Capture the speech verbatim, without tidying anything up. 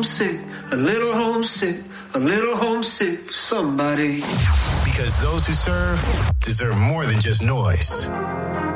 homesick, a little homesick, a little homesick for somebody. Because those who serve deserve more than just noise.